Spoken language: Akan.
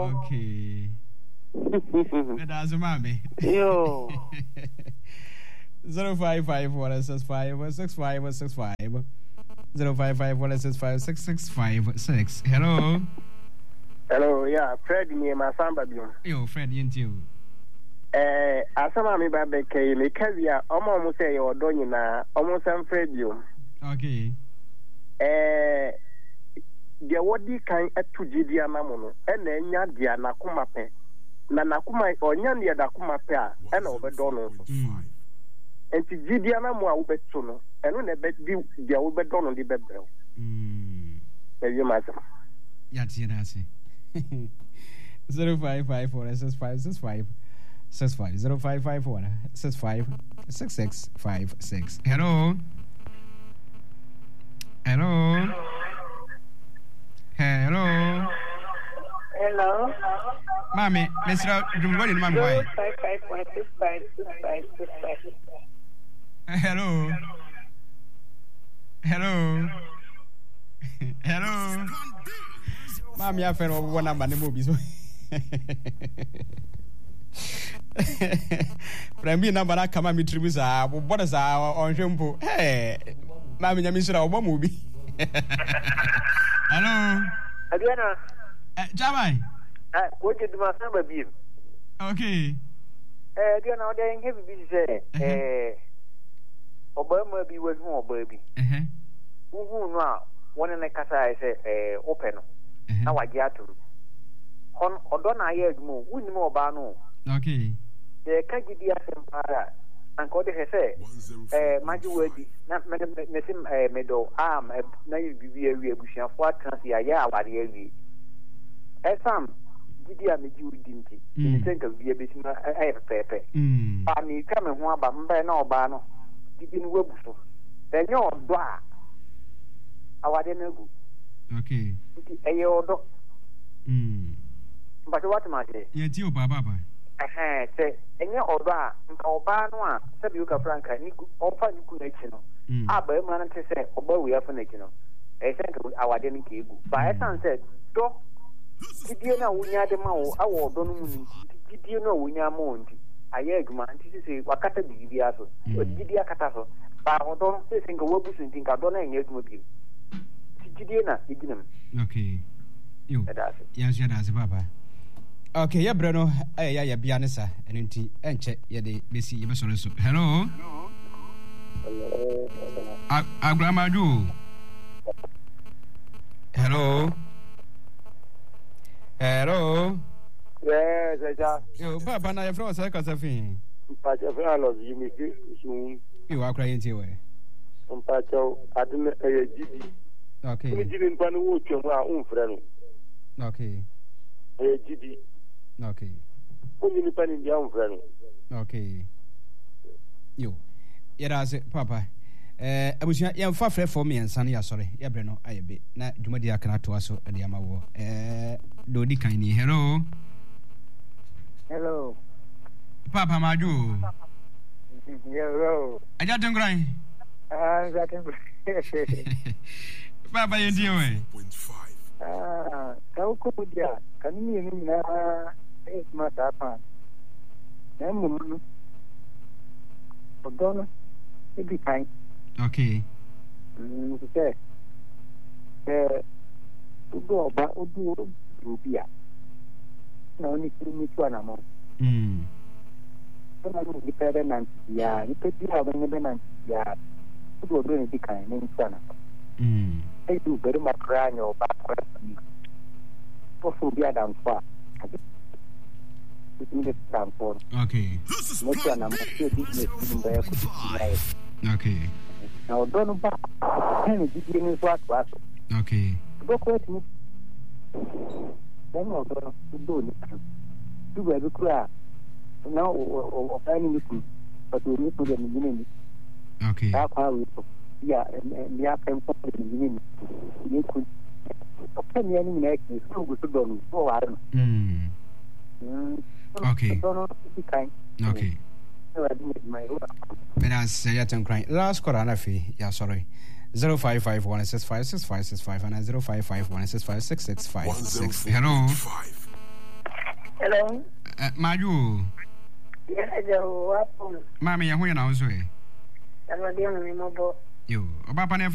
Okay. That's mommy. Yo. 055-165-6565 055-165-6656. Hello. Hello, yeah, Fred me my samba biom. Yo, Fred, you. Asama mi ba be kay me kavia omo mo say yo do nyina omo sam Fred biom. Okay. De wodi kan atu gidia na mo no e na nya dia na koma pe. Na nakuma onya ne da koma pe a e na obedo no so. Enti gidia na mo a wobeto no eno na be di dia wobedo no di bebrel. E wi ma sam. Ya tie na se. 05546565 0554656656. Hello. Hello. Hello. Hello. Mami, Mr. Dumgoni, mami, why? 55.6565. Hello. Hello. Hello. Mami, I fell over one number the movies. Premi number that come and tributes are what is our on shampoo. Hey, Mami, I'm Mr. Obama movie. Hello. Adriana. Jamai. What did my samba be? Okay. Adriana, they ain't heavy busy say. Obama be with more baby. Who now? One in the casa I say, open. Now I get to. On Odona Yed move, wouldn't more bano. Okay. The Kajidia Empire, and called her say, Maju Wedi, not Messim Meadow, arm, a naive behavior, which are for Transia, what the area. As some Gidia Miju Dinty, in the center of the abyssal pepe. I mean, come and one by no bano, didn't work so. Then your blah. Our dinner. Okay. A year dog. But what am I say? Yes, you, Papa. Say, and your oba, Obano, Sabuka Franca, Niku, offer you connection. Aber man to say, Oba, we have a connection. I think our dinner cable. By a said, Dog, did you know we had a mouth? I will don't did you know we are Monty? I egg man, this is a Wakata Diaso, but Didia Cataso. But I don't think a wobble and think I don't know yet with you. Okay. You. Yes, that's Papa. Okay, yeah, Bruno. Yeah, Bianessa, and check. Yeah, they see you. Hello. Our grandma do. Hello. Hello. Yes, I just. You, Papa, now you're from a circus of him. But if I love you, make it soon. You are crying to you. Pacho, I didn't a GD. Okay. We didn't plan to watch your own friend. Okay. A GD. Okay. Only depending your own friend. Okay. You. Yeah, Papa. I was young far for me and Sunny. Sorry. Yeah, Breno. I be. Now, you might cannot to us at the Amawo. Do the kind. Hello. Hello. Papa, my do. Hello. I got them crying. Papa, you deal with. How could you? Can you mean it's not happen? Then, Odona, it be kind. Okay. Okay. To go about Rubia. No need to meet one among. Dependent, yeah, you could be having a benefit, yeah. It will really be kind in Sana. I do very much crying or backward. For be a down far. Okay. Okay. Now, don't back. Any beginning what was. Okay. Go quit me. Then I'll do it. Do every cry. Now, or any but we need to the beginning. Okay. That's how we yeah, and we have come from the beginning. You could. Okay, me any next is so good to do. Oh, I don't know. Okay. Okay. But as I'm crying. Last Corona fee. Yeah, sorry. 0551656565 and 0551656656. Hello. Hello. Maju. Yes, I do. Mami, ya huya na uzwe. Alwa dia mimi mobo. Yo, obapa ne